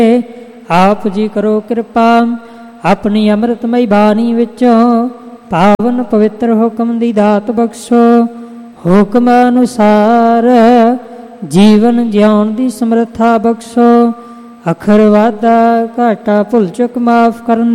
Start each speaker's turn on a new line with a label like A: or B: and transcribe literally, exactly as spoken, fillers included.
A: ਆਪ ਜੀ ਕਰੋ ਕਿਰਪਾ ਆਪਣੀ ਅੰਮ੍ਰਿਤਮਈ ਬਾਣੀ ਵਿੱਚੋਂ ਪਾਵਨ ਪਵਿੱਤਰ ਹੁਕਮ ਦੀ ਦਾਤ ਬਖਸ਼ੋ। ਹੁਕਮ ਅਨੁਸਾਰ ਜੀਵਨ ਜਿਉਣ ਦੀ ਸਮਰੱਥਾ ਬਖਸ਼ੋ। ਅਖਰ ਵਾਧਾ ਘਾਟਾ ਭੁੱਲ ਚੁੱਕ ਮਾਫ ਕਰਨ